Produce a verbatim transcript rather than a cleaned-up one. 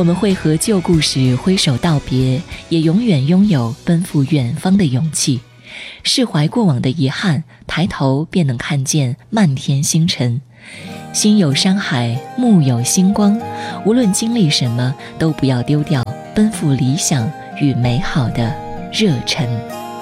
我们会和旧故事挥手道别，也永远拥有奔赴远方的勇气。释怀过往的遗憾，抬头便能看见漫天星辰。心有山海，目有星光，无论经历什么，都不要丢掉奔赴理想与美好的热忱。